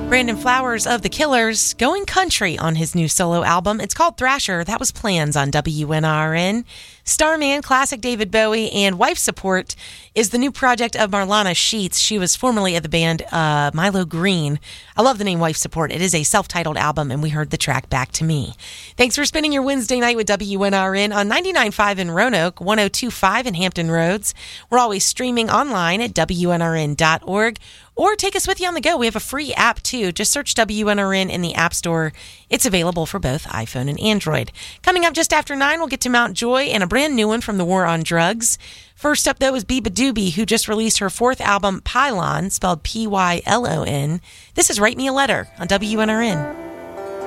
Brandon Flowers of The Killers going country on his new solo album. It's called Thrasher. That was Plans on WNRN. Starman, classic David Bowie, and Wife Support is the new project of Marlana Sheets. She was formerly of the band Milo Green. I love the name Wife Support. It is a self-titled album, and we heard the track Back to Me. Thanks for spending your Wednesday night with WNRN on 99.5 in Roanoke, 102.5 in Hampton Roads. We're always streaming online at WNRN.org. Or take us with you on the go. We have a free app, too. Just search WNRN in the App Store. It's available for both iPhone and Android. Coming up just after 9, we'll get to Mount Joy and a brand new one from the War on Drugs. First up, though, is Biba Doobie, who just released her fourth album, Pylon, spelled Pylon. This is Write Me a Letter on WNRN.